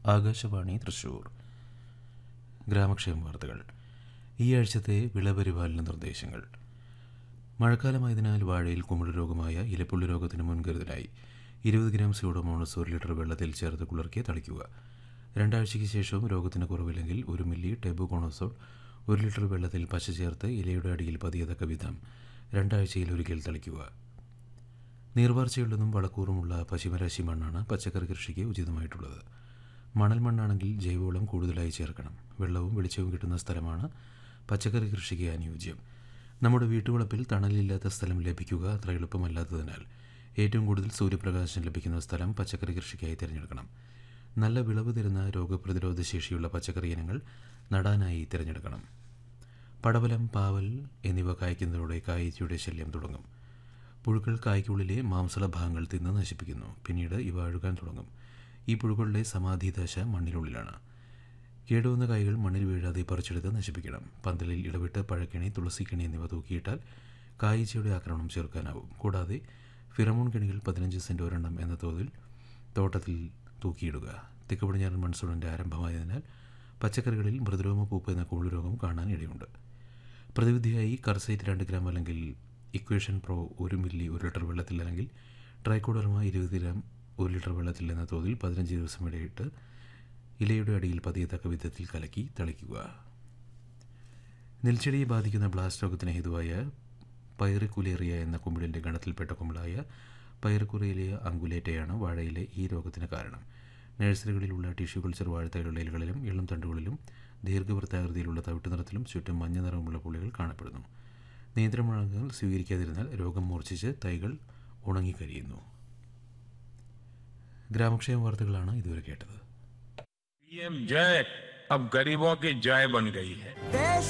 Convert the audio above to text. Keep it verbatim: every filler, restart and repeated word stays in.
ആകാശവാണി തൃശൂർ. ഗ്രാമക്ഷേമ വാർത്തകൾ. ഈ ആഴ്ചത്തെ വിളപരിപാലന നിർദ്ദേശങ്ങൾ. മഴക്കാലമായതിനാൽ വാഴയിൽ കുമിൾ രോഗമായ ഇലപ്പുള്ളി രോഗത്തിന് മുൻകരുതലായി ഇരുപത് ഗ്രാം സ്യൂഡോമോണസ് ഒരു ലിറ്റർ വെള്ളത്തിൽ ചേർത്ത് കുളിർക്കി തളിക്കുക. രണ്ടാഴ്ചയ്ക്ക് ശേഷവും രോഗത്തിന് കുറവില്ലെങ്കിൽ ഒരു മില്ലി ടെബുകോണസോൾ ഒരു ലിറ്റർ വെള്ളത്തിൽ പശ ചേർത്ത് ഇലയുടെ അടിയിൽ പതിയതക്ക വിധം രണ്ടാഴ്ചയിൽ ഒരിക്കൽ തളിക്കുക. നീർവാർച്ചയുള്ളതും വളക്കൂറുമുള്ള പശിമരാശി മണ്ണാണ് പച്ചക്കറി കൃഷിക്ക് ഉചിതമായിട്ടുള്ളത്. മണൽ മണ്ണാണെങ്കിൽ ജൈവവളം കൂടുതലായി ചേർക്കണം. വെള്ളവും വെളിച്ചവും കിട്ടുന്ന സ്ഥലമാണ് പച്ചക്കറി കൃഷിക്ക് അനുയോജ്യം. നമ്മുടെ വീട്ടുവളപ്പിൽ തണലില്ലാത്ത സ്ഥലം ലഭിക്കുക അത്ര എളുപ്പമല്ലാത്തതിനാൽ ഏറ്റവും കൂടുതൽ സൂര്യപ്രകാശം ലഭിക്കുന്ന സ്ഥലം പച്ചക്കറി കൃഷിക്കായി തിരഞ്ഞെടുക്കണം. നല്ല വിളവ് തരുന്ന രോഗപ്രതിരോധ ശേഷിയുള്ള പച്ചക്കറി ഇനങ്ങൾ നടാനായി തിരഞ്ഞെടുക്കണം. പടവലം, പാവൽ എന്നിവ കായ്ക്കുന്നതോടെ കായ്ച്ചയുടെ ശല്യം തുടങ്ങും. പുഴുക്കൾ കായ്ക്കുള്ളിലെ മാംസള ഭാഗങ്ങൾ തിന്ന് നശിപ്പിക്കുന്നു. പിന്നീട് ഇവ അഴുകാൻ തുടങ്ങും. ഈ പുഴുക്കളുടെ സമാധിദശ മണ്ണിനുള്ളിലാണ്. കേടുവന്ന കായ്കൾ മണ്ണിൽ വീഴാതെ പറിച്ചെടുത്ത് നശിപ്പിക്കണം. പന്തലിൽ ഇടവിട്ട് പഴക്കിണി, തുളസിക്കിണി എന്നിവ തൂക്കിയിട്ടാൽ കായ്ച്ചയുടെ ആക്രമണം ചെറുക്കാനാവും. കൂടാതെ ഫിറമോൺ കിണികൾ പതിനഞ്ച് സെൻറ്റ് ഒരെണ്ണം എന്ന തോതിൽ തോട്ടത്തിൽ തൂക്കിയിടുക. തെക്ക് പടിഞ്ഞാറൻ മൺസൂണിൻ്റെ ആരംഭമായതിനാൽ പച്ചക്കറികളിൽ മൃദുരോമ പൂപ്പ് എന്ന കുമിൾ രോഗം കാണാൻ ഇടയുണ്ട്. പ്രതിവിധിയായി കർസൈറ്റ് രണ്ട് ഗ്രാം അല്ലെങ്കിൽ ഇക്വേഷൻ പ്രോ ഒരു മില്ലി ഒരു ലിറ്റർ വെള്ളത്തിൽ അല്ലെങ്കിൽ ട്രൈക്കോഡർമ ഇരുപത് ഗ്രാം ഒരു ലിറ്റർ വെള്ളത്തിൽ എന്ന തോതിൽ പതിനഞ്ച് ദിവസം ഇടയിട്ട് ഇലയുടെ അടിയിൽ പതിയത്തക്ക വിധത്തിൽ കലക്കി തളിക്കുക. നെൽച്ചെടിയെ ബാധിക്കുന്ന ബ്ലാസ്റ്റ് രോഗത്തിന് ഹേതുവായ പൈറിക്കുലേറിയ എന്ന കുമിളിൻ്റെ ഗണത്തിൽപ്പെട്ട കുമിളായ പൈറിക്കുലേറിയ അങ്കുലേറ്റയാണ് വാഴയിലെ ഈ രോഗത്തിന് കാരണം. നഴ്സറികളിലുള്ള ടിഷ്യൂ കൾച്ചർ വാഴത്തൈകളുടെ ഇലകളിലും ഇളം തണ്ടുകളിലും ദീർഘവൃത്താകൃതിയിലുള്ള തവിട്ടു നിറത്തിലും ചുറ്റും മഞ്ഞ നിറമുള്ള പുള്ളികൾ കാണപ്പെടുന്നു. നിയന്ത്രണങ്ങൾ സ്വീകരിക്കാതിരുന്നാൽ രോഗം മൂർച്ഛിച്ച് തൈകൾ ഉണങ്ങിക്കരിയുന്നു. ഗ്രാമക്ഷേമ വാർത്തകളാണ് ഇതുവരെ കേട്ടത്. पीएम जय अब गरीबों की जय बन गई है.